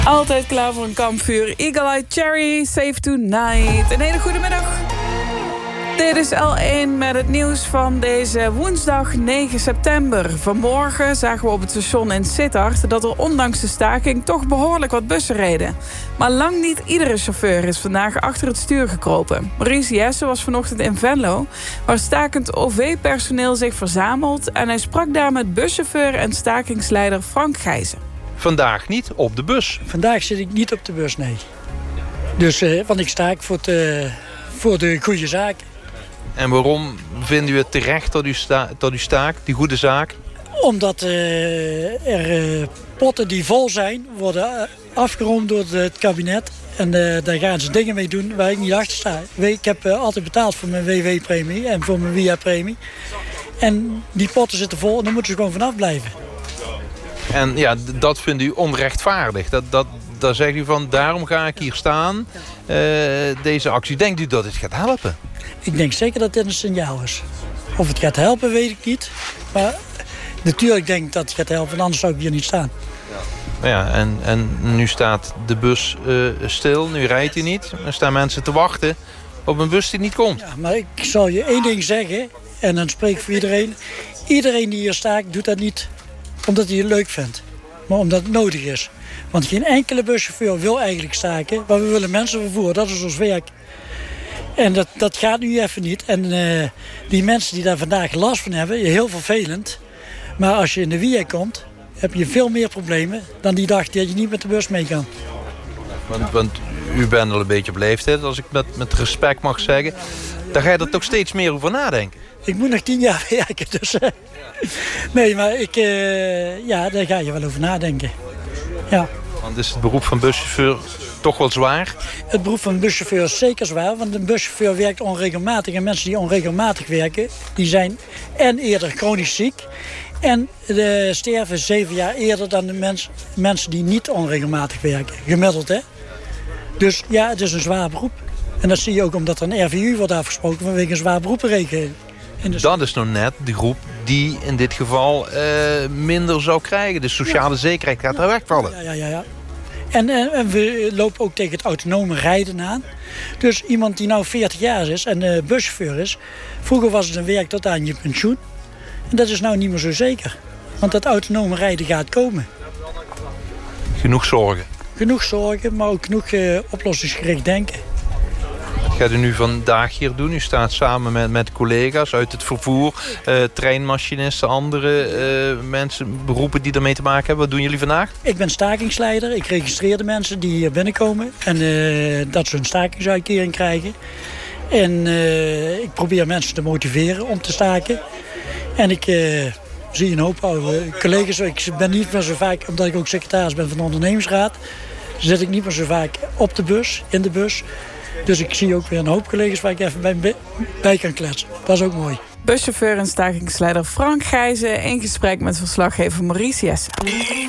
Altijd klaar voor een kampvuur. Eagle Eye Cherry, Safe Tonight. Een hele goede middag. Dit is L1 met het nieuws van deze woensdag 9 september. Vanmorgen zagen we op het station in Sittard dat er ondanks de staking toch behoorlijk wat bussen reden. Maar lang niet iedere chauffeur is vandaag achter het stuur gekropen. Maurice Jesse was vanochtend in Venlo, waar stakend OV-personeel zich verzamelt. En hij sprak daar met buschauffeur en stakingsleider Frank Gijzen. Vandaag niet op de bus. Vandaag zit ik niet op de bus, nee. Dus, want ik staak voor de goede zaak. En waarom vinden u het terecht dat u staakt, die goede zaak? Omdat er potten die vol zijn, worden afgeroomd door het kabinet. En daar gaan ze dingen mee doen waar ik niet achter sta. Ik heb altijd betaald voor mijn WW-premie en voor mijn WIA-premie. En die potten zitten vol en daar moeten ze gewoon vanaf blijven. En ja, dat vindt u onrechtvaardig. Daar zegt u van, daarom ga ik hier staan. Deze actie. Denkt u dat het gaat helpen? Ik denk zeker dat dit een signaal is. Of het gaat helpen, weet ik niet. Maar natuurlijk denk ik dat het gaat helpen, want anders zou ik hier niet staan. Ja, en nu staat de bus stil, nu rijdt hij niet. Er staan mensen te wachten op een bus die niet komt. Ja, maar ik zal je één ding zeggen, en dan spreek ik voor iedereen. Iedereen die hier staat, doet dat niet omdat hij het leuk vindt, maar omdat het nodig is. Want geen enkele buschauffeur wil eigenlijk staken, maar we willen mensen vervoeren, dat is ons werk. En dat gaat nu even niet. En die mensen die daar vandaag last van hebben, heel vervelend. Maar als je in de WIA komt, heb je veel meer problemen dan die dag dat je niet met de bus mee kan. Want u bent al een beetje op leeftijd, als ik met respect mag zeggen. Daar ga je er toch steeds meer over nadenken. Ik moet nog 10 jaar werken, dus... Nee, maar daar ga je wel over nadenken. Ja. Want is het beroep van buschauffeur toch wel zwaar? Het beroep van buschauffeur is zeker zwaar, want een buschauffeur werkt onregelmatig. En mensen die onregelmatig werken, die zijn en eerder chronisch ziek. En sterven 7 jaar eerder dan de mensen die niet onregelmatig werken. Gemiddeld, hè? Dus ja, het is een zwaar beroep. En dat zie je ook omdat er een RVU wordt afgesproken vanwege een zwaar beroepenregeling. Dat is nou net de groep die in dit geval minder zou krijgen. De sociale zekerheid gaat daar wegvallen. Ja. En we lopen ook tegen het autonome rijden aan. Dus iemand die nou 40 jaar is en buschauffeur is. Vroeger was het een werk tot aan je pensioen. En dat is nou niet meer zo zeker. Want dat autonome rijden gaat komen. Genoeg zorgen. Genoeg zorgen, maar ook genoeg oplossingsgericht denken. Wat gaat u nu vandaag hier doen? U staat samen met collega's uit het vervoer, treinmachinisten, andere mensen, beroepen die ermee te maken hebben. Wat doen jullie vandaag? Ik ben stakingsleider. Ik registreer de mensen die hier binnenkomen. En dat ze een stakingsuitkering krijgen. En ik probeer mensen te motiveren om te staken. En ik zie een hoop oude collega's. Ik ben niet meer zo vaak, omdat ik ook secretaris ben van de ondernemingsraad, zit ik niet meer zo vaak op de bus, in de bus. Dus ik zie ook weer een hoop collega's waar ik even bij kan kletsen. Dat is ook mooi. Buschauffeur en stakingsleider Frank Gijzen in gesprek met verslaggever Maurice Jesse.